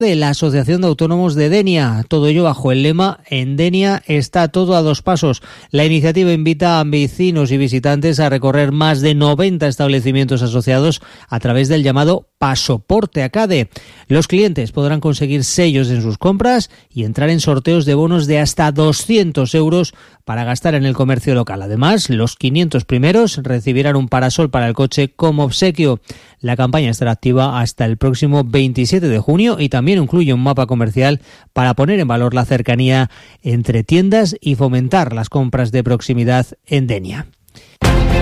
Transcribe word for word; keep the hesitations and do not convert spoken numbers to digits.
de la Asociación de Autónomos de Denia. Todo ello bajo el lema "En Denia está todo a dos pasos". La iniciativa invita a vecinos y visitantes a recorrer más de noventa establecimientos asociados a través del llamado Pasoporte Acade. Los clientes podrán conseguir sellos en sus compras y entrar en sorteos de bonos de hasta doscientos euros para gastar en el comercio local. Además, los quinientos primeros recibirán un parasol para el coche como obsequio. La campaña estará activa hasta el próximo veintisiete de junio y también incluye un mapa comercial para poner en valor la cercanía entre tiendas y fomentar las compras de proximidad en Denia.